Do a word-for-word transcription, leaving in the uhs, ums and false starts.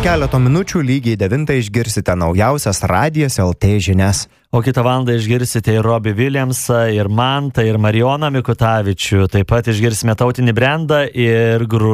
keleto minučių lygiai devintą išgirsite naujausias Radijas L T žinias. O kitą valandą išgirsite ir Robbie Williamsą, ir Mantą, ir Marijoną Mikutavičių. Taip pat išgirsime tautinį brendą ir grupę